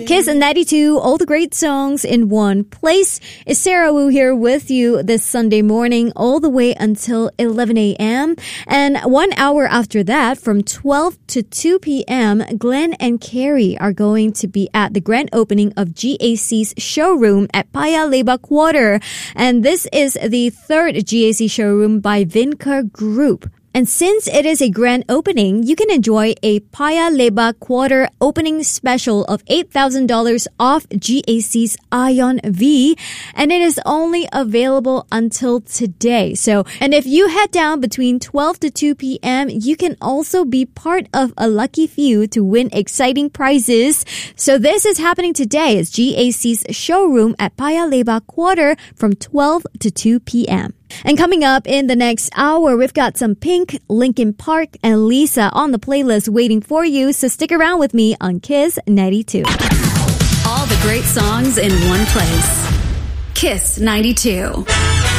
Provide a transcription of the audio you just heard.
Kiss 92, all the great songs in one place. It's Sarah Wu here with you this Sunday morning all the way until 11 a.m. And 1 hour after that, from 12 to 2 p.m., Glenn and Carrie are going to be at the grand opening of GAC's showroom at Paya Lebar Quarter. And this is the third GAC showroom by Vincar Group. And since it is a grand opening, you can enjoy a Paya Lebar Quarter opening special of $8,000 off GAC's Ion V. And it is only available until today. And if you head down between 12 to 2 p.m., you can also be part of a lucky few to win exciting prizes. So this is happening today. It's GAC's showroom at Paya Lebar Quarter from 12 to 2 p.m. And coming up in the next hour, we've got some Pink, Linkin Park, and Lisa on the playlist waiting for you. So stick around with me on Kiss 92. All the great songs in one place. Kiss 92.